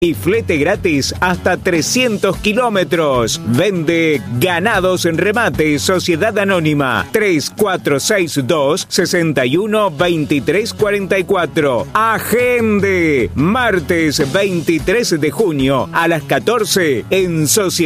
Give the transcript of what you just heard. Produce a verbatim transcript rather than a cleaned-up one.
y flete gratis hasta trescientos kilómetros. Vende Ganados en Remate, Sociedad Anónima, tres cuatro seis dos, seis uno dos tres cuatro cuatro. Agende, martes veintitrés de junio a las catorce en Sociedad.